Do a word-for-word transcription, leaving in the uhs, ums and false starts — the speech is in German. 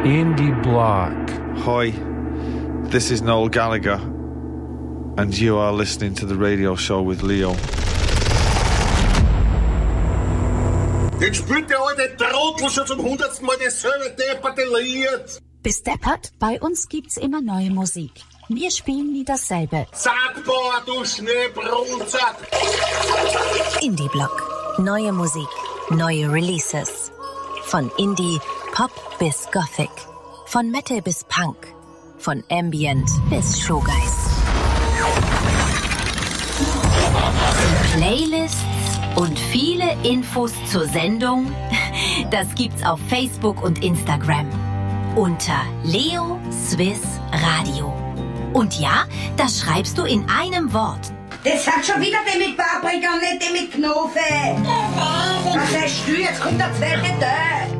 Indie Block. Hi, this is Noel Gallagher, and you are listening to the radio show with Leo. Jetzt spielt der alte Trottel schon zum hundertsten Mal dasselbe depperte Lied. Bis deppert, bei uns gibt's immer neue Musik. Wir spielen nie dasselbe. Sackbohr, du Schneebrunzer. Indie Block. Neue Musik, neue Releases. Von Indie, Pop bis Gothic. Von Metal bis Punk. Von Ambient bis Showgeist. Playlists und viele Infos zur Sendung, das gibt's auf Facebook und Instagram. Unter Leo Swiss Radio. Und ja, das schreibst du in einem Wort. Das hat schon wieder die mit Paprika, nicht die mit Knofe. Was hast du? Jetzt kommt der zweite Teil.